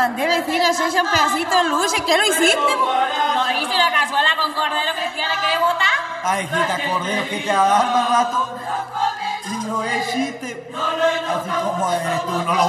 mandé, vecina, eso es un pedacito de luche. ¿Qué lo hiciste? No hice una cazuela con cordero, Cristiana, ¿qué botar? Ay, hijita, cordero, ¿qué te va a dar más rato? Y no es chiste. Así como eres tú, no lo